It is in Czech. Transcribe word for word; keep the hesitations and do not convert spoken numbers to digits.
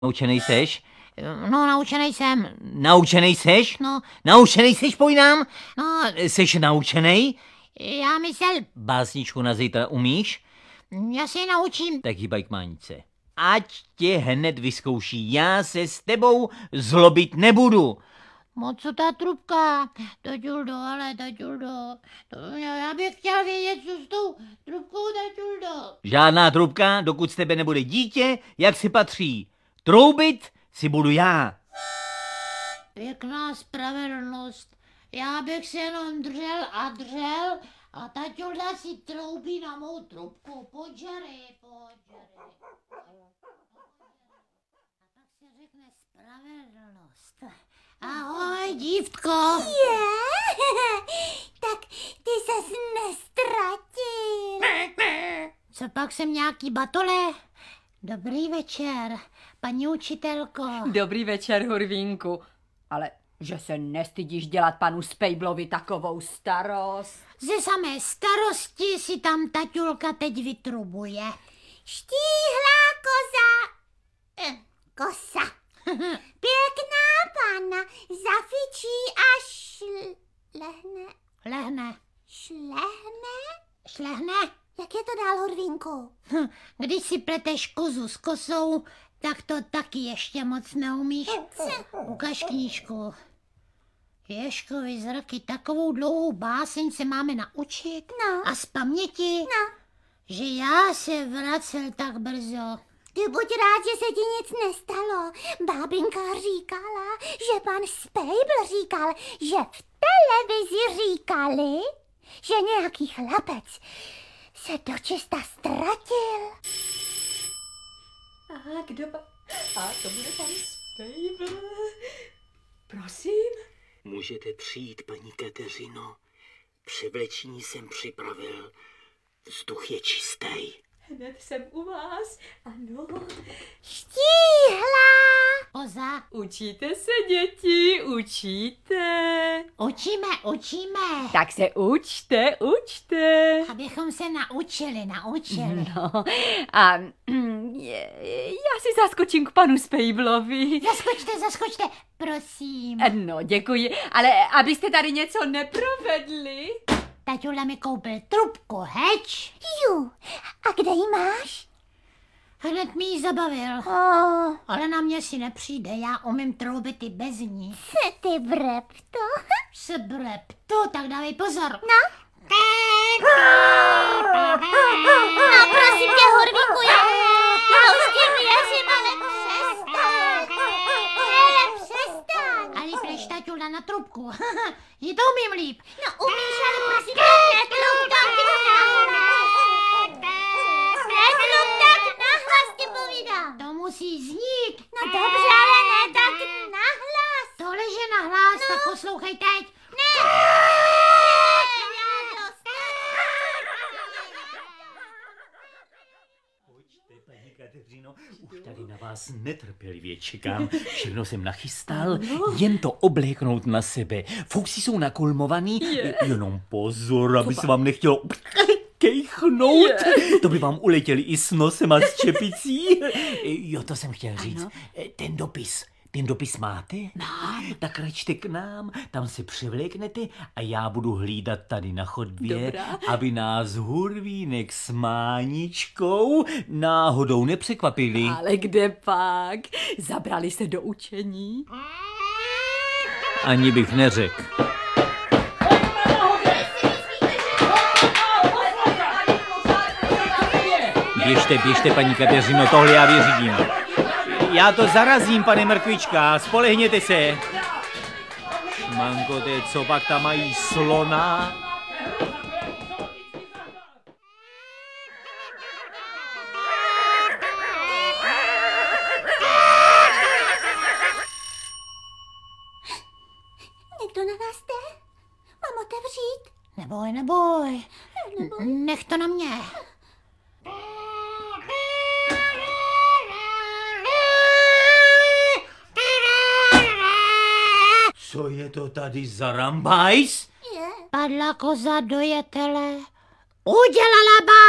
Naučenej seš? No, naučenej jsem. Naučenej seš? No. Naučenej seš, povídám? No. Seš naučenej? Já myslel... Básničku na zítra umíš? Já si naučím. Tak hýbaj k mánice. Ať tě hned vyzkouší, já se s tebou zlobit nebudu. Moc co ta trubka? Taťuldo, ale taťuldo. To, já bych chtěl vědět, co s tou trubkou, taťuldo. Žádná trubka, dokud z tebe nebude dítě, jak si patří. Troubit si budu já. Pěkná spravedlnost. Já bych se jenom dřel a dřel a taťulda si troubí na mou trubku. Pojďžery, pojďžery. A tak se řekne spravedlnost. Ahoj, dívtko. Je, tak ty ses nestratil. Co pak jsem nějaký batole? Dobrý večer, paní učitelko. Dobrý večer, Hurvínku. Ale že se nestydíš dělat panu Spejblovi takovou starost? Ze samé starosti si tam taťulka teď vytrubuje. Štíhlá koza. Eh, kosa. Pěkná panna zafičí a šlehne. Lehne. Šlehne? Šlehne? Jak je to dál, Hurvínku? Hm, když si pleteš kozu s kosou, tak to taky ještě moc neumíš. Ukaž knížku. Ježkovi zraky, takovou dlouhou báseň se máme naučit. No. A z paměti, No. že já se vracel tak brzo. Ty buď rád, že se ti nic nestalo. Bábinka říkala, že pan Spejbl říkal, že v televizi říkali, že nějaký chlapec se dočista ztratil. A kdo pa... A to bude pan Spejbl. Prosím? Můžete přijít, paní Kateřino. Převlečení jsem připravil. Vzduch je čistý. Hned jsem u vás. Ano. Štíhlá. Koza, Učíte se, děti, učíte. učíme, učíme. Tak se učte, učte. Abychom se naučili, naučili. No a já si zaskočím k panu Spejblovi. Zaskočte, zaskočte, prosím. No, děkuji, ale abyste tady něco neprovedli. Taťula mi koupil trubku, heč. Ju, a kde jí máš? Hned mi ji zabavil. Oh, Ale na mě si nepřijde, já umím troubit i bez ní. se ty vrepto. Sebrep, to, tak dávej pozor. No. No prosím tě, Hurvínku, já, já už ti věřím, ale přestaň. Hele, přestaň. Ali pleš taťula na trubku. Ji to umím líp. No umíš, ale prosím tě, netlum tak nahlas. Netlum tak nahlas, ti povídám. To musí znít. No dobře, ale ne tak nahlas. To leže na hlas, No. tak poslouchej teď. Ne. Já Pojďte, paní Kateřino, už tady na vás netrpělivě čekám. Všechno jsem nachystal, jen to obléknout na sebe. Fousy jsou nakulmovaný, jenom pozor, aby se vám nechtělo kejchnout. To by vám uletěli i s nosem a s čepicí. Jo, to jsem chtěl říct. Ten dopis. Ten dopis máte? Mám. Tak račte k nám, tam se převléknete a já budu hlídat tady na chodbě, Dobrá. aby nás Hurvínek s Máničkou náhodou nepřekvapili. Ale kde pak? Zabrali se do učení? Ani bych neřekl. Běžte, běžte, paní Kateřino, tohle já vyřídím. Já to zarazím, pane Mrkvička, spolehněte se. Šmanko, te, co pak tam mají slona? Někdo na nás jde? Mám otevřít? Neboj, neboj. Nech to na mě. Co je to tady za rambajs? Je. Padla koza do jetele. Udělala